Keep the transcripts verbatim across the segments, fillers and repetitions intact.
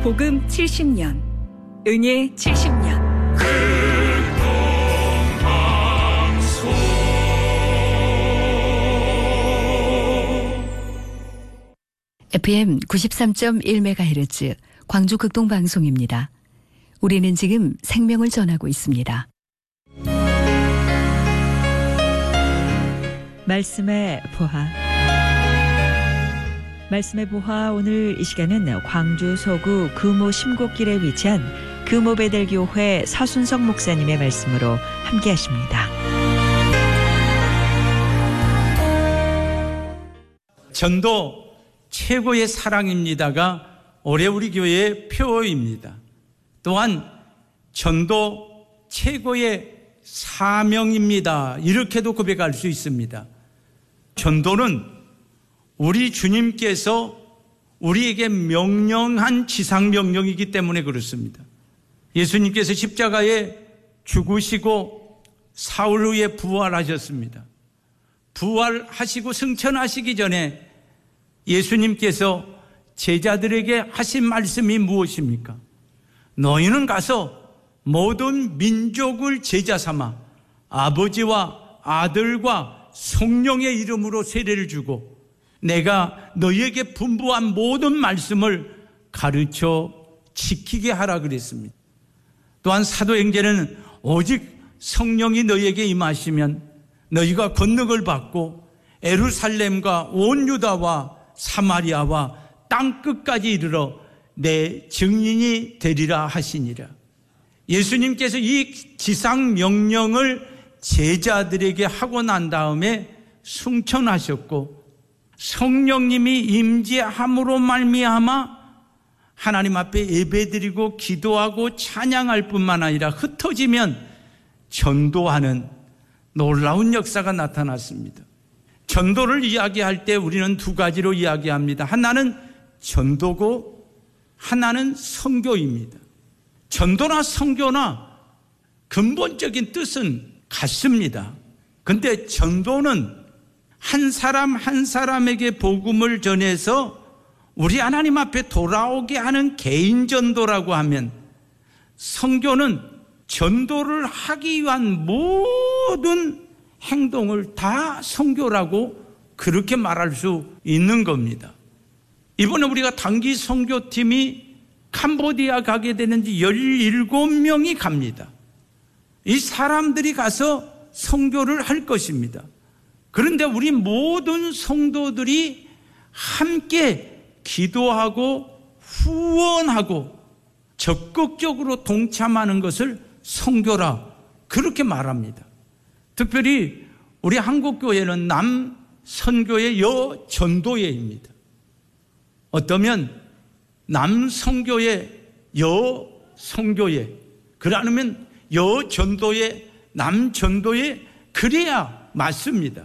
복음 칠십 년, 은혜 칠십 년. 에프엠 구십삼 점 일 메가헤르츠 광주 극동방송입니다. 우리는 지금 생명을 전하고 있습니다. 말씀의 보화. 말씀의 보화, 오늘 이 시간은 광주 서구 금오 심곡길에 위치한 금오베델교회 서순석 목사님의 말씀으로 함께 하십니다. 전도 최고의 사랑입니다가 올해 우리 교회의 표어입니다. 또한 전도 최고의 사명입니다. 이렇게도 고백할 수 있습니다. 전도는 우리 주님께서 우리에게 명령한 지상명령이기 때문에 그렇습니다. 예수님께서 십자가에 죽으시고 사흘 후에 부활하셨습니다. 부활하시고 승천하시기 전에 예수님께서 제자들에게 하신 말씀이 무엇입니까? 너희는 가서 모든 민족을 제자 삼아 아버지와 아들과 성령의 이름으로 세례를 주고 내가 너희에게 분부한 모든 말씀을 가르쳐 지키게 하라 그랬습니다. 또한 사도행전에는 오직 성령이 너희에게 임하시면 너희가 권능을 받고 예루살렘과 온 유다와 사마리아와 땅끝까지 이르러 내 증인이 되리라 하시니라. 예수님께서 이 지상 명령을 제자들에게 하고 난 다음에 승천하셨고 성령님이 임재함으로 말미암아 하나님 앞에 예배드리고 기도하고 찬양할 뿐만 아니라 흩어지면 전도하는 놀라운 역사가 나타났습니다. 전도를 이야기할 때 우리는 두 가지로 이야기합니다. 하나는 전도고 하나는 선교입니다. 전도나 선교나 근본적인 뜻은 같습니다. 그런데 전도는 한 사람 한 사람에게 복음을 전해서 우리 하나님 앞에 돌아오게 하는 개인 전도라고 하면, 선교는 전도를 하기 위한 모든 행동을 다 선교라고 그렇게 말할 수 있는 겁니다. 이번에 우리가 단기 선교팀이 캄보디아 가게 되는지 열일곱 명이 갑니다. 이 사람들이 가서 선교를 할 것입니다. 그런데 우리 모든 성도들이 함께 기도하고 후원하고 적극적으로 동참하는 것을 선교라 그렇게 말합니다. 특별히 우리 한국교회는 남선교회 여전도회입니다. 어떠면 남선교회 여선교회, 그러면 여전도회 남전도회, 그래야 맞습니다.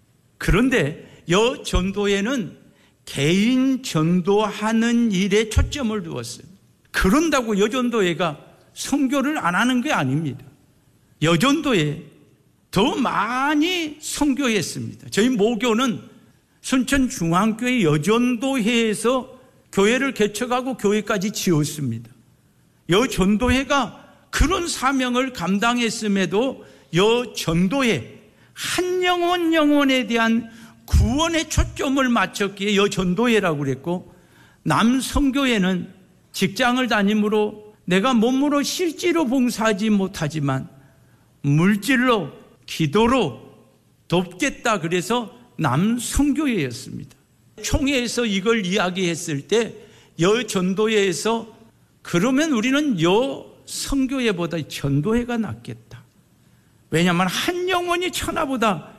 그런데 여전도회는 개인 전도하는 일에 초점을 두었어요. 그런다고 여전도회가 선교를 안 하는 게 아닙니다. 여전도회 더 많이 선교했습니다. 저희 모교는 순천중앙교회 여전도회에서 교회를 개척하고 교회까지 지었습니다. 여전도회가 그런 사명을 감당했음에도 여전도회, 한 영혼 영혼에 대한 구원에 초점을 맞췄기에 여전도회라고 그랬고, 남선교회는 직장을 다니므로 내가 몸으로 실제로 봉사하지 못하지만 물질로 기도로 돕겠다, 그래서 남선교회였습니다. 총회에서 이걸 이야기했을 때 여전도회에서 그러면 우리는 여선교회보다 전도회가 낫겠다. 왜냐하면 한 영혼이 천하보다